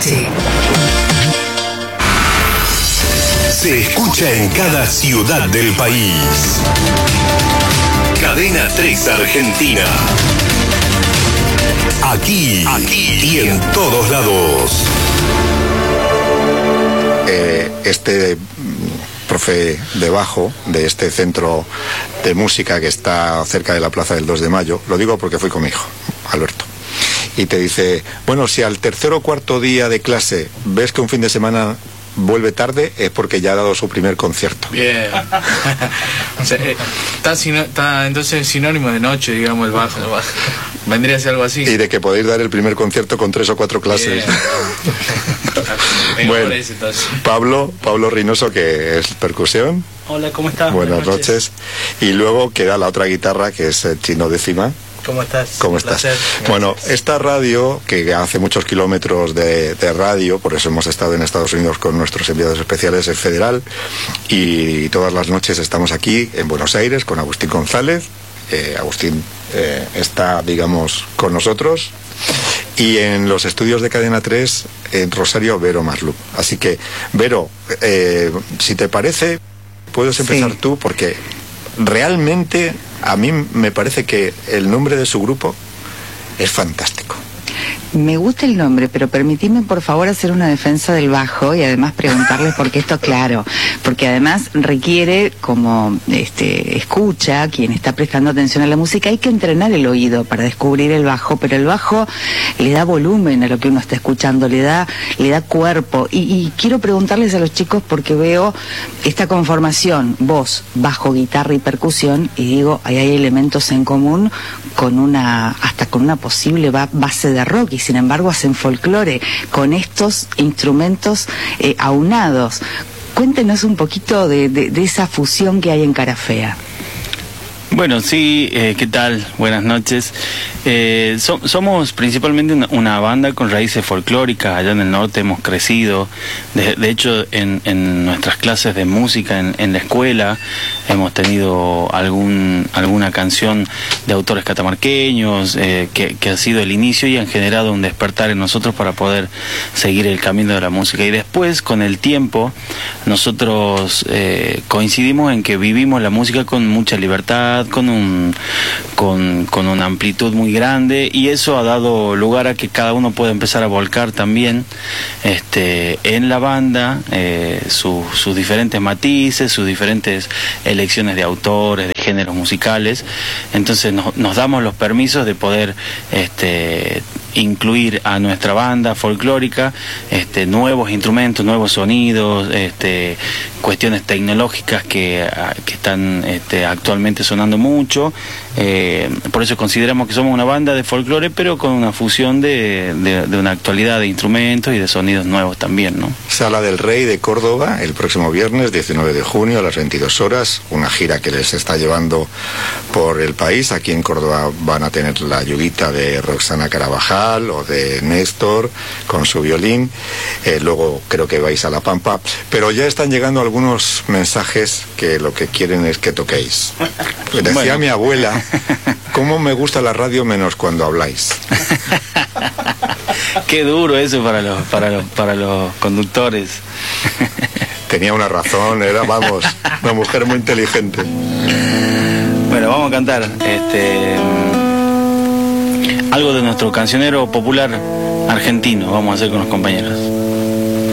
noche. Se escucha en cada ciudad del país. Cadena 3 Argentina. Aquí y en todos lados. Este profe de bajo de este centro de música que está cerca de la Plaza del 2 de Mayo, lo digo porque fui con mi hijo, Alberto, y te dice, bueno, si al tercer o cuarto día de clase ves que un fin de semana vuelve tarde, es porque ya ha dado su primer concierto. Bien. O sea, está entonces sinónimo de noche, digamos, el bajo. Vendría a ser algo así. Y de que podéis dar el primer concierto con 3 o 4 clases. Bueno, Pablo Reynoso, que es percusión. Hola, ¿cómo estás? Buenas noches. Y luego queda la otra guitarra, que es Chino Décima. ¿Cómo estás? ¿Cómo estás? Bueno, esta radio, que hace muchos kilómetros de radio, por eso hemos estado en Estados Unidos con nuestros enviados especiales, es federal, y todas las noches estamos aquí en Buenos Aires con Agustín González. Agustín está, digamos, con nosotros, y en los estudios de Cadena 3 en Rosario, Vero Marlup. Así que, Vero, si te parece, puedes empezar tú, porque realmente a mí me parece que el nombre de su grupo es fantástico. Me gusta el nombre, pero permitidme por favor hacer una defensa del bajo y además preguntarles por qué esto, claro, porque además requiere, como escucha, quien está prestando atención a la música, hay que entrenar el oído para descubrir el bajo, pero el bajo le da volumen a lo que uno está escuchando, le da cuerpo, y quiero preguntarles a los chicos porque veo esta conformación, voz, bajo, guitarra y percusión, y digo, ahí hay elementos en común hasta con una posible base de rock, y sin embargo hacen folclore con estos instrumentos aunados. Cuéntenos un poquito de esa fusión que hay en Cara Fea. Bueno, sí, ¿qué tal? Buenas noches. Somos principalmente una banda con raíces folclóricas. Allá en el norte hemos crecido. De hecho, en nuestras clases de música en la escuela hemos tenido alguna canción de autores catamarqueños que ha sido el inicio y han generado un despertar en nosotros para poder seguir el camino de la música. Y después, con el tiempo, nosotros coincidimos en que vivimos la música con mucha libertad, con una amplitud muy grande, y eso ha dado lugar a que cada uno pueda empezar a volcar también en la banda sus diferentes matices, sus diferentes elecciones de autores, de géneros musicales. Entonces nos damos los permisos de poder incluir a nuestra banda folclórica nuevos instrumentos, nuevos sonidos, cuestiones tecnológicas que están actualmente sonando mucho. Por eso consideramos que somos una banda de folclore, pero con una fusión de una actualidad de instrumentos y de sonidos nuevos también, ¿no? Sala del Rey de Córdoba, el próximo viernes 19 de junio a las 22 horas, una gira que les está llevando por el país. Aquí en Córdoba van a tener la ayudita de Roxana Carabajal o de Néstor con su violín. Luego creo que vais a La Pampa, pero ya están llegando algunos mensajes que lo que quieren es que toquéis. Decía mi abuela, ¿cómo me gusta la radio menos cuando habláis? Qué duro eso para los conductores. Tenía una razón, era, vamos, una mujer muy inteligente. Bueno, vamos a cantar algo de nuestro cancionero popular argentino, vamos a hacer con los compañeros.